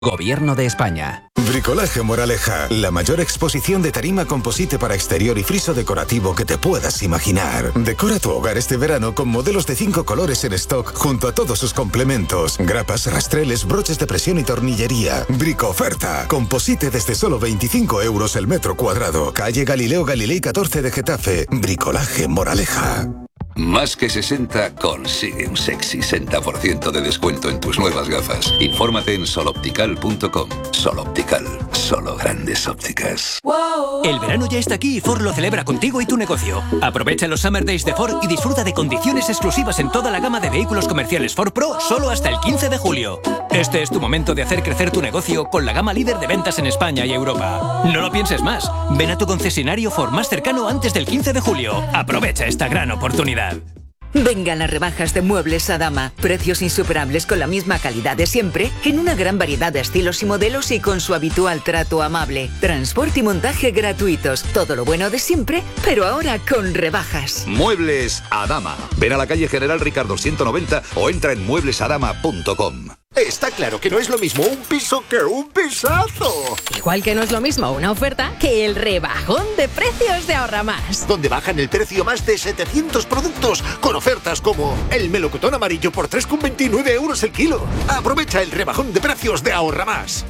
Gobierno de España. Bricolaje Moraleja, la mayor exposición de tarima composite para exterior y friso decorativo que te puedas imaginar. Decora tu hogar este verano con modelos de 5 colores en stock junto a todos sus complementos, grapas, rastreles, broches de presión y tornillería. Bricoferta, composite desde solo 25 euros el metro cuadrado. Calle Galileo Galilei 14 de Getafe. Bricolaje Moraleja. Más que 60 consigue un sexy 60% de descuento en tus nuevas gafas. Infórmate en soloptical.com. Soloptical, solo grandes ópticas. El verano ya está aquí y Ford lo celebra contigo y tu negocio. Aprovecha los Summer Days de Ford y disfruta de condiciones exclusivas en toda la gama de vehículos comerciales Ford Pro solo hasta el 15 de julio. Este es tu momento de hacer crecer tu negocio con la gama líder de ventas en España y Europa. No lo pienses más. Ven a tu concesionario Ford más cercano antes del 15 de julio. Aprovecha esta gran oportunidad. Vengan las rebajas de Muebles Adama. Precios insuperables con la misma calidad de siempre, en una gran variedad de estilos y modelos y con su habitual trato amable. Transporte y montaje gratuitos. Todo lo bueno de siempre, pero ahora con rebajas. Muebles Adama. Ven a la calle General Ricardo 190 o entra en mueblesadama.com. Está claro que no es lo mismo un piso que un pisazo. Igual que no es lo mismo una oferta que el rebajón de precios de Ahorra Más. Donde bajan el precio más de 700 productos con ofertas como el melocotón amarillo por 3,29 euros el kilo. Aprovecha el rebajón de precios de Ahorra Más.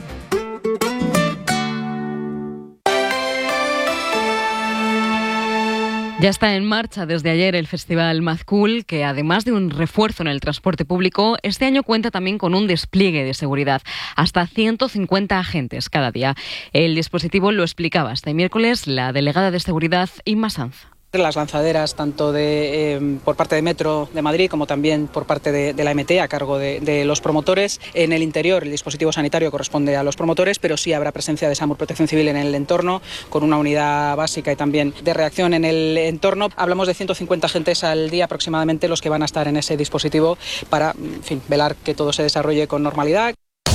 Ya está en marcha desde ayer el Festival Mazcool, que además de un refuerzo en el transporte público, este año cuenta también con un despliegue de seguridad. Hasta 150 agentes cada día. El dispositivo lo explicaba este miércoles la delegada de seguridad, Inma Sanz. Las lanzaderas tanto por parte de Metro de Madrid como también por parte de la MT a cargo de los promotores. En el interior el dispositivo sanitario corresponde a los promotores, pero sí habrá presencia de SAMUR Protección Civil en el entorno con una unidad básica y también de reacción en el entorno. Hablamos de 150 agentes al día aproximadamente los que van a estar en ese dispositivo para, en fin, velar que todo se desarrolle con normalidad.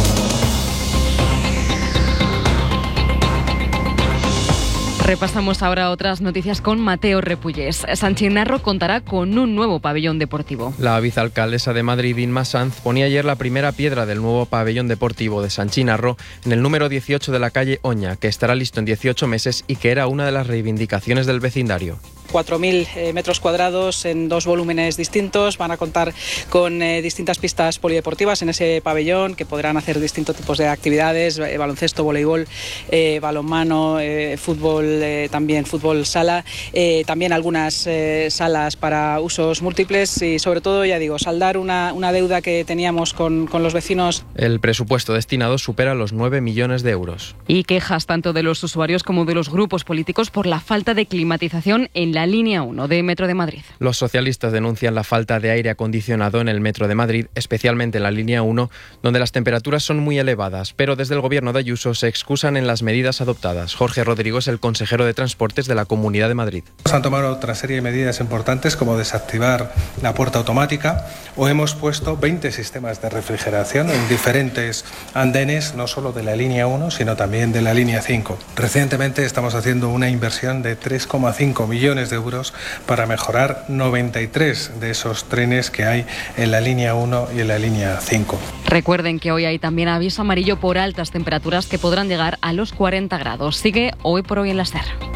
Repasamos ahora otras noticias con Mateo Repullés. San Chinarro contará con un nuevo pabellón deportivo. La vicealcaldesa de Madrid, Inma Sanz, ponía ayer la primera piedra del nuevo pabellón deportivo de San Chinarro en el número 18 de la calle Oña, que estará listo en 18 meses y que era una de las reivindicaciones del vecindario. 4.000 metros cuadrados en 2 volúmenes distintos. Van a contar con distintas pistas polideportivas en ese pabellón que podrán hacer distintos tipos de actividades, baloncesto, voleibol, balonmano, fútbol, también fútbol sala, también algunas salas para usos múltiples y sobre todo, ya digo, saldar una deuda que teníamos con los vecinos. El presupuesto destinado supera los 9 millones de euros. Y quejas tanto de los usuarios como de los grupos políticos por la falta de climatización en la línea 1 de Metro de Madrid. Los socialistas denuncian la falta de aire acondicionado en el Metro de Madrid, especialmente en la línea 1, donde las temperaturas son muy elevadas, pero desde el gobierno de Ayuso se excusan en las medidas adoptadas. Jorge Rodrigo es el consejero de Transportes de la Comunidad de Madrid. Han tomado otra serie de medidas importantes como desactivar la puerta automática o hemos puesto 20 sistemas de refrigeración en diferentes andenes, no solo de la línea 1, sino también de la línea 5. Recientemente estamos haciendo una inversión de 3,5 millones de euros para mejorar 93 de esos trenes que hay en la línea 1 y en la línea 5. Recuerden que hoy hay también aviso amarillo por altas temperaturas que podrán llegar a los 40 grados. Sigue Hoy por Hoy en la SER.